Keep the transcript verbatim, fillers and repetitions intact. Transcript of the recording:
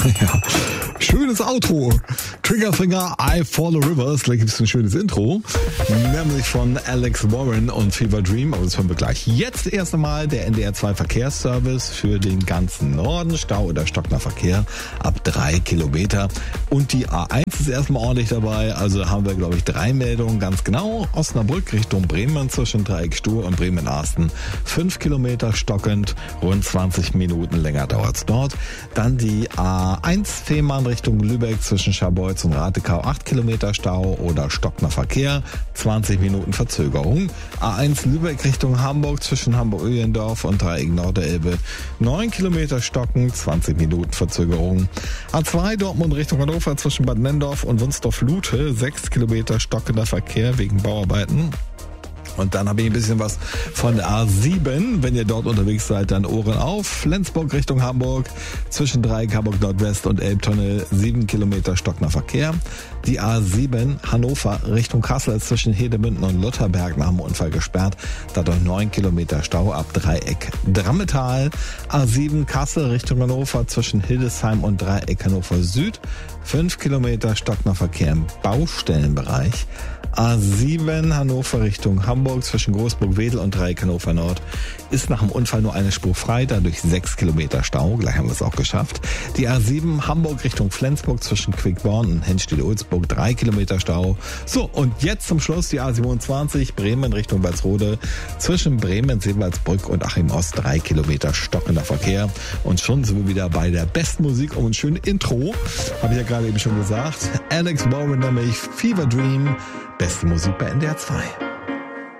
Ja, schönes Auto. Triggerfinger, I Follow Rivers. Gleich gibt es ein schönes Intro. Nämlich von Alex Warren und Fever Dream. Aber das hören wir gleich. Jetzt erst einmal der N D R zwei Verkehrsservice für den ganzen Norden. Stau oder stockender Verkehr ab drei Kilometer. Und die A eins ist erstmal ordentlich dabei. Also haben wir, glaube ich, drei Meldungen. Ganz genau. Osnabrück Richtung Bremen zwischen Dreieck Stur und Bremen-Arsten. Fünf Kilometer stockend. Rund zwanzig Minuten länger dauert es dort. Dann die A eins Fehmarn Richtung Lübeck zwischen Scharbeutz und Ratekau. acht Kilometer Stau oder stockender Verkehr. zwanzig Minuten Verzögerung. A eins Lübeck Richtung Hamburg zwischen Hamburg-Öhlendorf und Dreieck Norderelbe. neun Kilometer stocken. zwanzig Minuten Verzögerung. A zwei Dortmund Richtung Hannover zwischen Bad Nennendorf und Wunsdorf-Lute. sechs Kilometer stockender Verkehr wegen Bauarbeiten. Und dann habe ich ein bisschen was von der A sieben. Wenn ihr dort unterwegs seid, dann Ohren auf. Flensburg Richtung Hamburg. Zwischen Dreieck Hamburg Nordwest und Elbtunnel. sieben Kilometer stockender Verkehr. Die A sieben Hannover Richtung Kassel zwischen Hedemünden und Lutherberg nach dem Unfall gesperrt. Dadurch neun Kilometer Stau ab Dreieck Drammetal. A sieben Kassel Richtung Hannover zwischen Hildesheim und Dreieck Hannover Süd. fünf Kilometer stockender Verkehr im Baustellenbereich. A sieben Hannover Richtung Hamburg zwischen Großburg-Wedel und Dreieck Hannover Nord ist nach dem Unfall nur eine Spur frei, dadurch sechs Kilometer Stau. Gleich haben wir es auch geschafft. Die A sieben Hamburg Richtung Flensburg zwischen Quickborn und Henstedt-Ulzburg, drei Kilometer Stau. So, und jetzt zum Schluss die A siebenundzwanzig Bremen Richtung Walsrode zwischen Bremen, Seewaldsbrück und Achim Ost, drei Kilometer stockender Verkehr. Und schon sind wir wieder bei der besten Musik um ein schönes Intro. Habe ich ja gerade eben schon gesagt. Alex Warren, nämlich Fever Dream. Beste Musik bei N D R zwei.